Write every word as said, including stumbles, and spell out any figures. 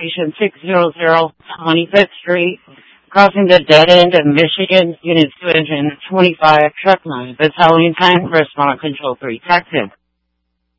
location six hundred twenty-fifth Street, crossing the dead end of Michigan, Unit two hundred twenty-five, truck line. Battalion time, response control three, active.